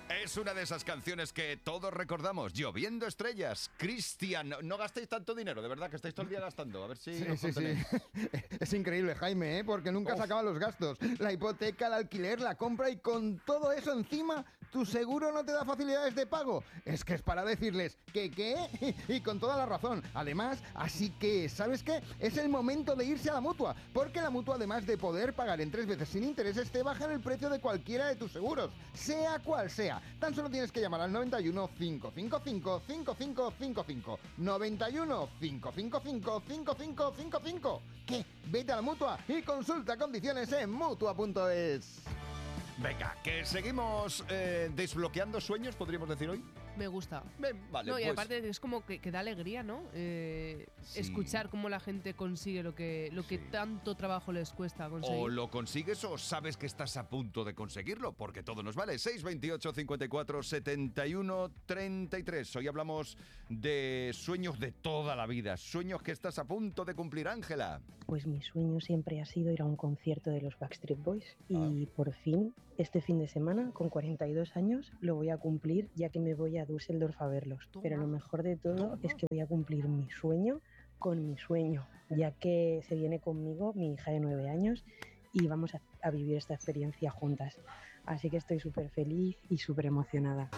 Es una de esas canciones que todos recordamos. Lloviendo estrellas. Cristian, no gastéis tanto dinero, de verdad, que estáis todo el día gastando. A ver si os contenéis. Es increíble, Jaime, porque nunca se acaban los gastos. La hipoteca, el alquiler, la compra, y con todo eso encima, ¿tu seguro no te da facilidades de pago? Es que es para decirles que ¿qué? Y con toda la razón. Además, así que, ¿sabes qué? Es el momento de irse a la Mutua, porque la Mutua, además de poder pagar en 3 veces sin intereses, te bajan el precio de cualquiera de tus seguros, sea cual sea. Tan solo tienes que llamar al 91 555 5555. 91 555 5555. ¿Qué? Vete a la Mutua y consulta condiciones en Mutua.es. Venga, que seguimos desbloqueando sueños, podríamos decir hoy. Me gusta. Vale, no, y pues. aparte es como que da alegría, ¿no? Sí. Escuchar cómo la gente consigue lo que Sí. tanto trabajo les cuesta conseguir. O lo consigues o sabes que estás a punto de conseguirlo, porque todo nos vale. 628 54 71 33. Hoy hablamos de sueños de toda la vida, sueños que estás a punto de cumplir, Ángela. Pues mi sueño siempre ha sido ir a un concierto de los Backstreet Boys y por fin, este fin de semana, con 42 años, lo voy a cumplir, ya que me voy a Düsseldorf a verlos. Toma. Pero lo mejor de todo es que voy a cumplir mi sueño con mi sueño, ya que se viene conmigo mi hija de 9 años y vamos a vivir esta experiencia juntas. Así que estoy súper feliz y súper emocionada.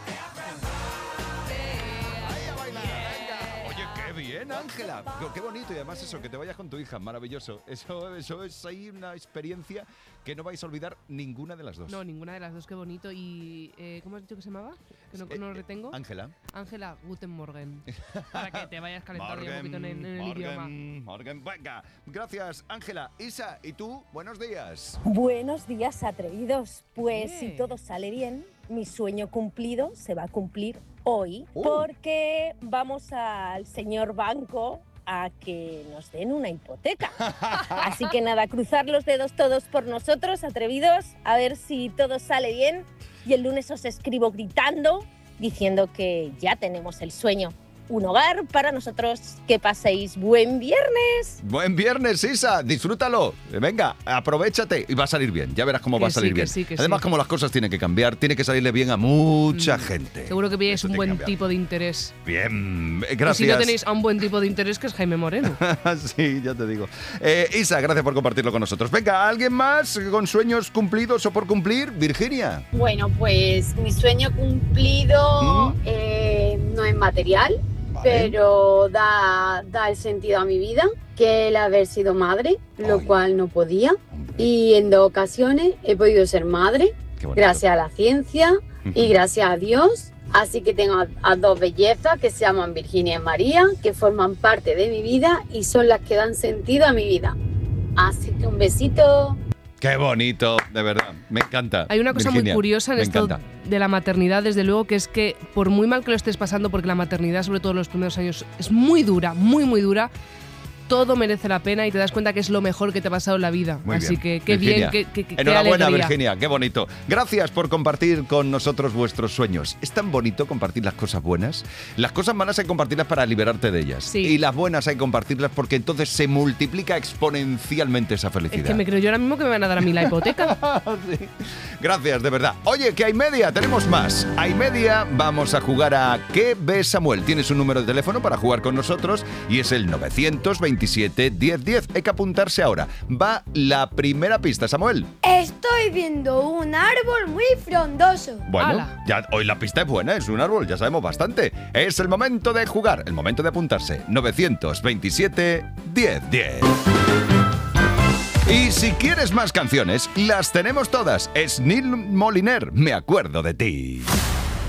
Oye, qué bien, Ángela. Qué bonito, y además eso, que te vayas con tu hija, maravilloso. Eso es ahí una experiencia que no vais a olvidar ninguna de las dos. No, ninguna de las dos, qué bonito. ¿Y cómo has dicho que se llamaba? Que no lo retengo. Ángela. Ángela, Guten Morgen. Para que te vayas calentando ya un poquito en el idioma. Morgen, venga. Gracias, Ángela. Isa, ¿y tú? Buenos días. Buenos días, atrevidos. Pues Bien. si todo sale bien, mi sueño cumplido se va a cumplir hoy, Oh. porque vamos al señor banco a que nos den una hipoteca. Así que nada, cruzar los dedos todos por nosotros, atrevidos, a ver si todo sale bien. Y el lunes os escribo gritando, diciendo que ya tenemos el sueño. Un hogar para nosotros. Que paséis buen viernes. Buen viernes, Isa. Disfrútalo. Venga, aprovéchate y va a salir bien. Ya verás cómo Que va a salir sí, que bien. sí, que Además, sí. como las cosas tienen que cambiar, tiene que salirle bien a mucha gente. Seguro que pilláis Eso un tiene que buen cambiar. tipo de interés. Bien, Y gracias. si no tenéis a un buen tipo de interés, que es Jaime Moreno. Sí, ya te digo. Isa, gracias por compartirlo con nosotros. Venga, ¿alguien más con sueños cumplidos o por cumplir? Virginia. Bueno, pues mi sueño cumplido no es material, Vale. pero da el sentido a mi vida, que el haber sido madre, lo Ay. cual no podía. Hombre, Y en 2 ocasiones he podido ser madre, qué bonito. gracias a la ciencia y gracias a Dios. Así que tengo a 2 bellezas que se llaman Virginia y María, que forman parte de mi vida y son las que dan sentido a mi vida. Así que un besito. Qué bonito, de verdad. Me encanta. Hay una cosa Virginia, muy curiosa en me esto encanta. de la maternidad, desde luego, que es que por muy mal que lo estés pasando, porque la maternidad, sobre todo en los primeros años, es muy dura, muy, muy dura, todo merece la pena y te das cuenta que es lo mejor que te ha pasado en la vida. Muy Así bien. que qué Virginia, bien, qué enhorabuena, alegría. Virginia, qué bonito. Gracias por compartir con nosotros vuestros sueños. Es tan bonito compartir las cosas buenas. Las cosas malas hay que compartirlas para liberarte de ellas. Sí. Y las buenas hay que compartirlas porque entonces se multiplica exponencialmente esa felicidad. Es que me creo yo ahora mismo que me van a dar a mí la hipoteca. Sí. Gracias, de verdad. Oye, que hay media, tenemos más. Hay media, vamos a jugar a ¿Qué ves, Samuel? Tienes un número de teléfono para jugar con nosotros y es el 927 1010. Hay que apuntarse ahora. Va la primera pista, Samuel. Estoy viendo un árbol muy frondoso. Bueno, ¡Hala! ya hoy la pista es buena, es un árbol, ya sabemos bastante. Es el momento de jugar, el momento de apuntarse. 927 1010. Y si quieres más canciones, las tenemos todas. Es Neil Moliner, Me acuerdo de ti.